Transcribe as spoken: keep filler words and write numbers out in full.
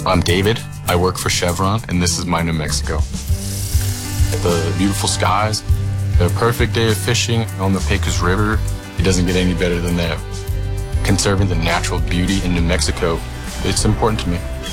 I'm David. I work for Chevron, and this is my New Mexico. The beautiful skies, the perfect day of fishing on the Pecos River. It doesn't get any better than that. Conserving the natural beauty in New Mexico, it's important to me.